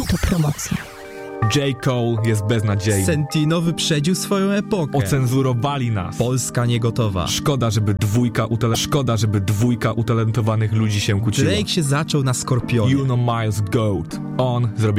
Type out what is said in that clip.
Autopromocja. J. Cole jest beznadziejny. Sentino wyprzedził swoją epokę. Ocenzurowali nas. Polska nie gotowa. Szkoda, żeby dwójka utalentowanych ludzi się kłóciła. Drake się zaczął na Skorpionie. Miles Goat. On zrobił